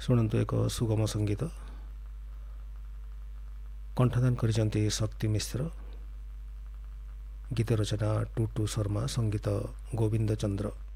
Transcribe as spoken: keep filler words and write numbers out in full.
ଶୁଣନ୍ତୁ ଏକ ସୁଗମ ସଙ୍ଗୀତ। କଣ୍ଠଦାନ କରିଛନ୍ତି ଶକ୍ତି ମିଶ୍ର, ଗୀତ ରଚନା ଟୁଟୁ ଶର୍ମା, ସଙ୍ଗୀତ ଗୋବିନ୍ଦ ଚନ୍ଦ୍ର।